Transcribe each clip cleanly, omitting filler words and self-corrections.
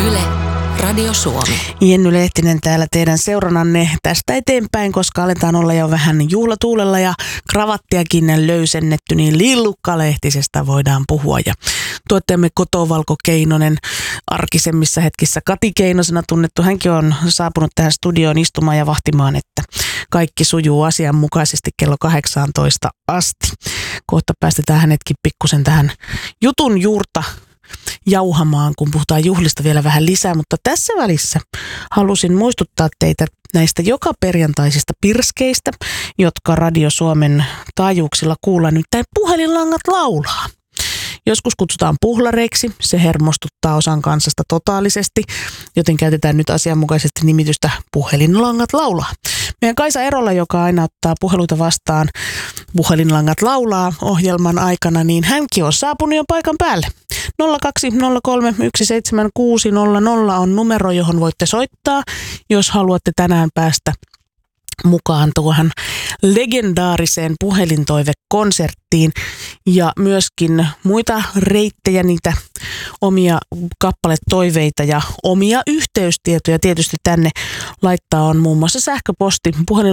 Yle, Radio Suomi. Jenny Lehtinen täällä teidän seurannanne tästä eteenpäin, koska aletaan olla jo vähän juhlatuulella ja kravattiakin löysennetty, niin lillukkalehtisestä voidaan puhua. Ja tuottajamme Kotovalko Keinonen, arkisemmissa hetkissä Kati Keinosena tunnettu, hänkin on saapunut tähän studioon istumaan ja vahtimaan, että kaikki sujuu asianmukaisesti kello 18 asti. Kohta päästetään hänetkin pikkusen tähän jutun juurta jauhamaan, kun puhutaan juhlista vielä vähän lisää, mutta tässä välissä halusin muistuttaa teitä näistä joka perjantaisista pirskeistä, jotka Radio Suomen taajuuksilla kuullaan, nyt puhelinlangat laulaa. Joskus kutsutaan puhlareiksi, se hermostuttaa osan kansasta totaalisesti, joten käytetään nyt asianmukaisesti nimitystä puhelinlangat laulaa. Meidän Kaisa Erola, joka aina ottaa puheluita vastaan puhelinlangat laulaa ohjelman aikana, niin hänkin on saapunut jo paikan päälle. 0203 17600 on numero, johon voitte soittaa, jos haluatte tänään päästä mukaan tuohon legendaariseen puhelintoivekonserttiin ja myöskin muita reittejä, niitä omia kappaletoiveita ja omia yhteystietoja tietysti tänne laittaa on muun muassa sähköposti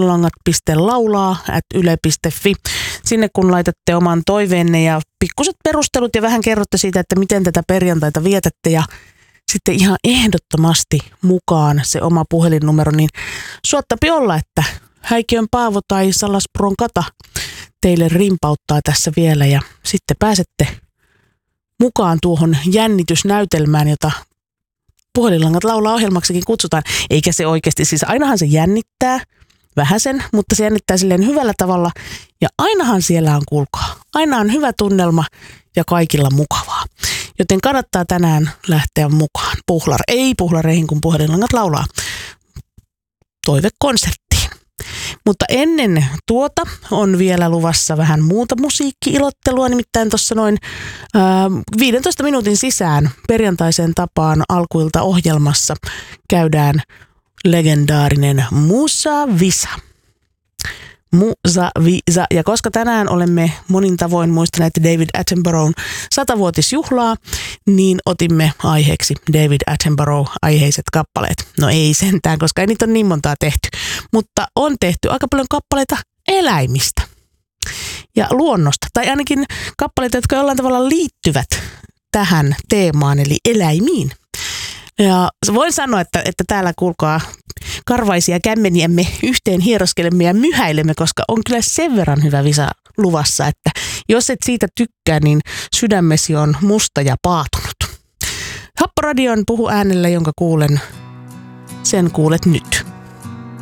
puhelinlangat.laulaa@yle.fi. Sinne kun laitatte oman toiveenne ja pikkuset perustelut ja vähän kerrotte siitä, että miten tätä perjantaita vietätte ja sitten ihan ehdottomasti mukaan se oma puhelinnumero, niin suottapi olla, että Häikiön Paavo tai Salaspuron Kata teille rimpauttaa tässä vielä ja sitten pääsette mukaan tuohon jännitysnäytelmään, jota puhelinlangat laulaa ohjelmaksikin kutsutaan. Eikä se oikeasti, siis ainahan se jännittää vähäsen, mutta se jännittää silleen hyvällä tavalla ja ainahan siellä on, kuulkaa, aina on hyvä tunnelma ja kaikilla mukavaa. Joten kannattaa tänään lähteä mukaan puhlareihin, kun puhelinlangat laulaa toivekonserttiin. Mutta ennen tuota on vielä luvassa vähän muuta musiikki-ilottelua, nimittäin tuossa noin 15 minuutin sisään perjantaiseen tapaan alkuilta ohjelmassa käydään legendaarinen Musa Visa. Musa Visa. Ja koska tänään olemme monin tavoin muistaneet David Attenboroughn 100-vuotisjuhlaa, niin otimme aiheeksi David Attenborough-aiheiset kappaleet. No ei sentään, koska ei niitä ole niin montaa tehty, mutta on tehty aika paljon kappaleita eläimistä ja luonnosta, tai ainakin kappaleita, jotka jollain tavalla liittyvät tähän teemaan, eli eläimiin. Ja voin sanoa, että täällä kuulkaa karvaisia kämmeniämme yhteen hieroskelemme ja myhäilemme, koska on kyllä sen verran hyvä visa luvassa, että jos et siitä tykkää, niin sydämesi on musta ja paatunut. Happoradion puhu äänellä, jonka kuulen, sen kuulet nyt.